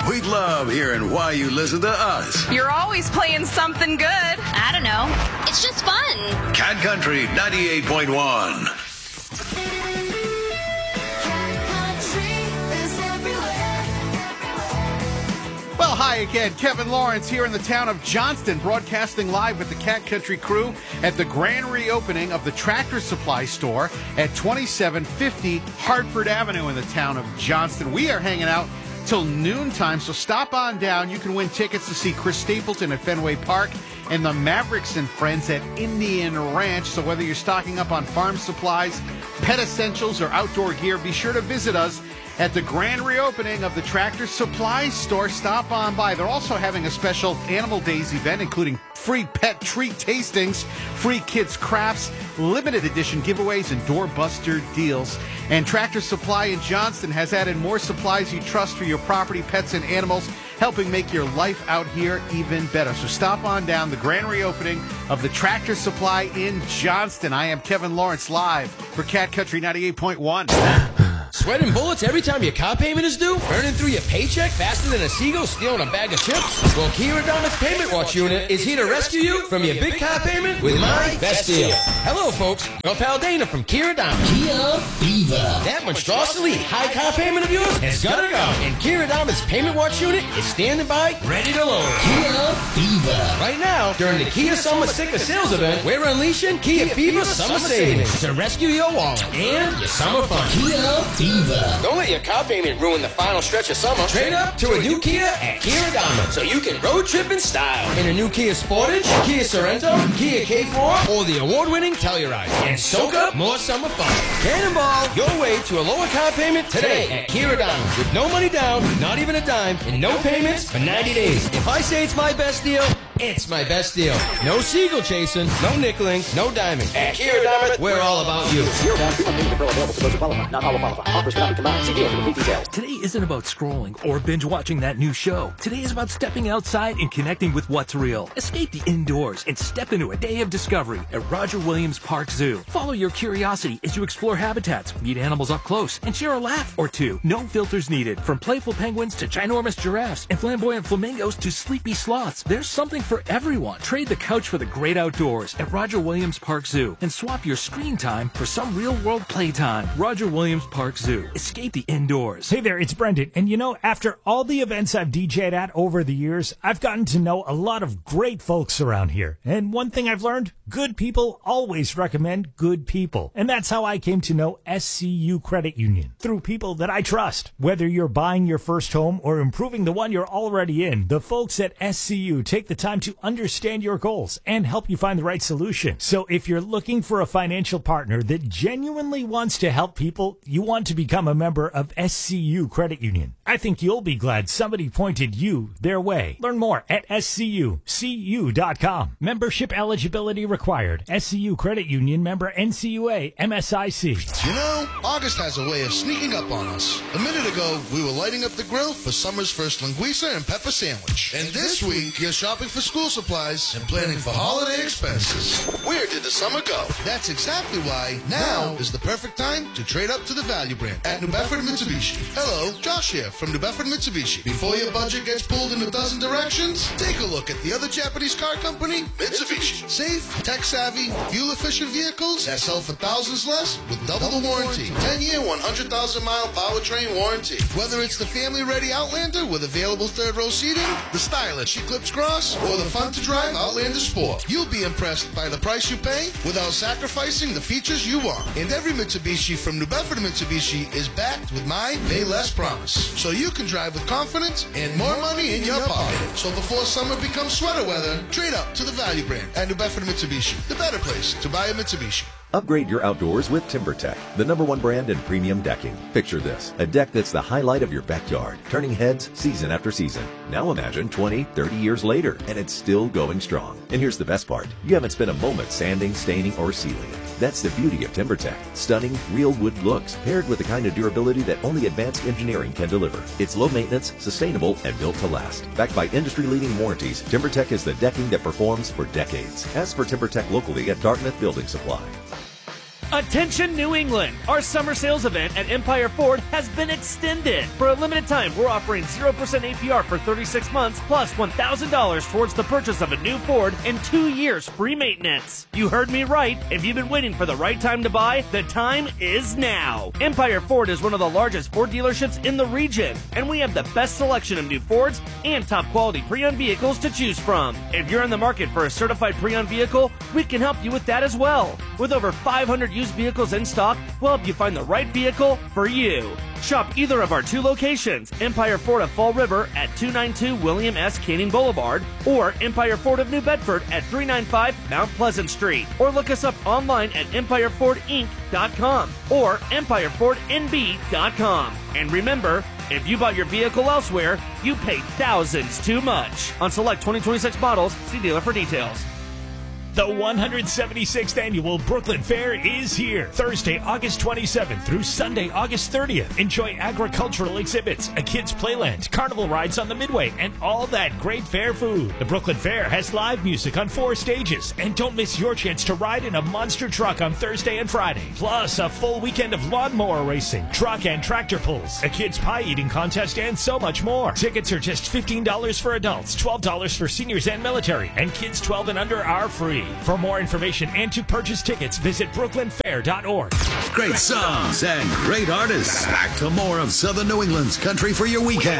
We love hearing why you listen to us. You're always playing something good. I don't know. It's just fun. Cat Country 98.1. Well, hi again. Kevin Lawrence here in the town of Johnston, broadcasting live with the Cat Country crew at the grand reopening of the Tractor Supply store at 2750 Hartford Avenue in the town of Johnston. We are hanging out till noontime, so stop on down. You can win tickets to see Chris Stapleton at Fenway Park and the Mavericks and Friends at Indian Ranch. So whether you're stocking up on farm supplies, pet essentials, or outdoor gear, be sure to visit us at the grand reopening of the Tractor Supply store. Stop on by. They're also having a special Animal Days event, including free pet treat tastings, free kids crafts, limited edition giveaways, and doorbuster deals. And Tractor Supply in Johnston has added more supplies you trust for your property, pets, and animals, helping make your life out here even better. So stop on down, the grand reopening of the Tractor Supply in Johnston. I am Kevin Lawrence, live for Cat Country 98.1. Sweating bullets every time your car payment is due? Burning through your paycheck faster than a seagull stealing a bag of chips? Well, Kia Adamas Payment Watch Unit is here to rescue you from your big car payment with my best deal. Hello, folks. My pal Dana from Kia Adamas. Kia Viva. That monstrosity high car payment of yours has got to go. And Kia Adamas Payment Watch Unit is standing by, ready to load. Kia Viva. Right now, during the Kia Summer Sticker Sales Event, we're unleashing Kia Viva Summer Savings to rescue your wallet and your summer fun. Kia Viva. Don't let your car payment ruin the final stretch of summer. Trade up to a new Kia at Kia Adamas so you can road trip in style in a new Kia Sportage, Kia Sorento, Kia K4, or the award-winning Telluride, and soak up more summer fun. Cannonball your way to a lower car payment today at Kia Adamas with no money down, not even a dime, and no payments for 90 days. If I say it's my best deal, it's my best deal. No seagull chasing, no nickeling, no diming. At Kia Adamas, we're all about you. Today isn't about scrolling or binge watching that new show. Today is about stepping outside and connecting with what's real. Escape the indoors and step into a day of discovery at Roger Williams Park Zoo. Follow your curiosity as you explore habitats, meet animals up close, and share a laugh or two. No filters needed. From playful penguins to ginormous giraffes and flamboyant flamingos to sleepy sloths, there's something for everyone. Trade the couch for the great outdoors at Roger Williams Park Zoo and swap your screen time for some real-world playtime. Roger Williams Park Zoo. Escape the indoors. Hey there, it's Brendan. And you know, after all the events I've DJ'd at over the years, I've gotten to know a lot of great folks around here. And one thing I've learned, good people always recommend good people. And that's how I came to know SCU Credit Union. Through people that I trust. Whether you're buying your first home or improving the one you're already in, the folks at SCU take the time to understand your goals and help you find the right solution. So if you're looking for a financial partner that genuinely wants to help people, you want to become a member of SCU Credit Union. I think you'll be glad somebody pointed you their way. Learn more at SCUCU.com. Membership eligibility required. SCU Credit Union, member NCUA, MSIC. You know, August has a way of sneaking up on us. A minute ago, we were lighting up the grill for summer's first linguiça and pepper sandwich. And this week, you're shopping for school supplies and planning for holiday expenses. Where did the summer go? That's exactly why now is the perfect time to trade up to the value brand at New Bedford Mitsubishi. Hello, Josh here from New Bedford Mitsubishi. Before your budget gets pulled in a dozen directions, take a look at the other Japanese car company, Mitsubishi. Safe, tech-savvy, fuel-efficient vehicles that sell for thousands less with double the warranty. 10-year, 100,000-mile powertrain warranty. Whether it's the family-ready Outlander with available third-row seating, the stylish Eclipse Cross, or the fun-to-drive Outlander Sport, you'll be impressed by the price you pay without sacrificing the features you want. And every Mitsubishi from New Bedford Mitsubishi is backed with my Pay Less promise. So you can drive with confidence and more money in your pocket. So before summer becomes sweater weather, trade up to the value brand at New Bedford Mitsubishi, the better place to buy a Mitsubishi. Upgrade your outdoors with TimberTech, the #1 brand in premium decking. Picture this, a deck that's the highlight of your backyard, turning heads season after season. Now imagine 20, 30 years later, and it's still going strong. And here's the best part. You haven't spent a moment sanding, staining, or sealing it. That's the beauty of TimberTech. Stunning, real wood looks, paired with the kind of durability that only advanced engineering can deliver. It's low maintenance, sustainable, and built to last. Backed by industry-leading warranties, TimberTech is the decking that performs for decades. Ask for TimberTech locally at Dartmouth Building Supply. Attention New England! Our summer sales event at Empire Ford has been extended. For a limited time, we're offering 0% APR for 36 months plus $1,000 towards the purchase of a new Ford and 2 years free maintenance. You heard me right. If you've been waiting for the right time to buy, the time is now. Empire Ford is one of the largest Ford dealerships in the region, and we have the best selection of new Fords and top quality pre-owned vehicles to choose from. If you're in the market for a certified pre-owned vehicle, we can help you with that as well. With over 500 used vehicles in stock, we'll help you find the right vehicle for you. Shop either of our 2 locations, Empire Ford of Fall River at 292 William S. Canning Boulevard, or Empire Ford of New Bedford at 395 Mount Pleasant Street, or look us up online at EmpireFordInc.com or EmpireFordNB.com. And remember, if you bought your vehicle elsewhere, you paid thousands too much. On select 2026 models, see dealer for details. The 176th Annual Brooklyn Fair is here. Thursday, August 27th through Sunday, August 30th. Enjoy agricultural exhibits, a kids' playland, carnival rides on the Midway, and all that great fair food. The Brooklyn Fair has live music on 4 stages. And don't miss your chance to ride in a monster truck on Thursday and Friday. Plus, a full weekend of lawnmower racing, truck and tractor pulls, a kids' pie eating contest, and so much more. Tickets are just $15 for adults, $12 for seniors and military, and kids 12 and under are free. For more information and to purchase tickets, visit brooklynfair.org. Great songs and great artists. Back to more of Southern New England's country for your weekend.